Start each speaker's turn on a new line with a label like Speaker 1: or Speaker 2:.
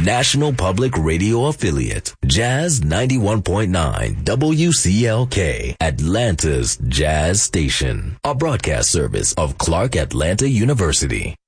Speaker 1: National Public Radio affiliate, Jazz 91.9 WCLK, Atlanta's Jazz Station, a broadcast service of Clark Atlanta University.